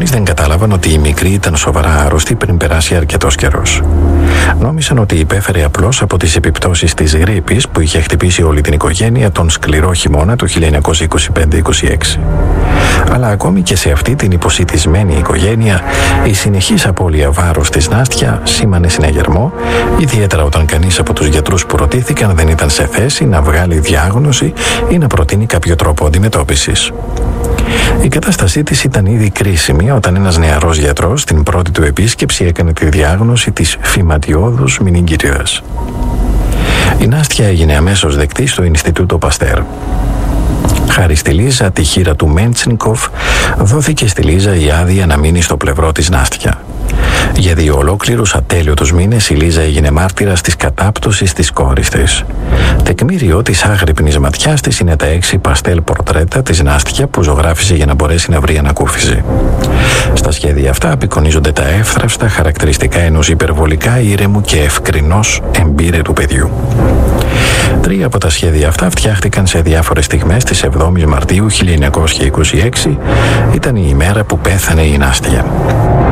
Κανείς δεν κατάλαβαν ότι η μικρή ήταν σοβαρά άρρωστη πριν περάσει αρκετός καιρός. Νόμισαν ότι υπέφερε απλώς από τις επιπτώσεις της γρίπης που είχε χτυπήσει όλη την οικογένεια τον σκληρό χειμώνα του 1925-26. Αλλά ακόμη και σε αυτή την υποσιτισμένη οικογένεια, η συνεχής απώλεια βάρους της Νάστια σήμανε συναγερμό, ιδιαίτερα όταν κανείς από τους γιατρούς που ρωτήθηκαν δεν ήταν σε θέση να βγάλει διάγνωση ή να προτείνει κάποιο τρόπο αντιμετώπισης. Η κατάστασή της ήταν ήδη κρίσιμη όταν ένας νεαρός γιατρός στην πρώτη του επίσκεψη έκανε τη διάγνωση της φυματιώδους μηνυγκύτιδας. Η Νάστια έγινε αμέσως δεκτή στο Ινστιτούτο Παστέρ. Χάρη στη Λίζα, τη χείρα του Μέντσενκοφ, δόθηκε στη Λίζα η άδεια να μείνει στο πλευρό της Νάστια. Για 2 ολόκληρους ατέλειωτους μήνες η Λίζα έγινε μάρτυρας της κατάπτωσης της κόρης της. Τεκμήριο της άγρυπνης ματιάς της είναι τα 6 παστέλ πορτρέτα της Νάστια που ζωγράφισε για να μπορέσει να βρει ανακούφιση. Στα σχέδια αυτά απεικονίζονται τα εύθραυστα χαρακτηριστικά ενός υπερβολικά ήρεμου και ευκρινώς εμπείρετου παιδιού. 3 από τα σχέδια αυτά φτιάχτηκαν σε διάφορες στιγμές της 7ης Μαρτίου 1926, ήταν η ημέρα που πέθανε η Νάστια.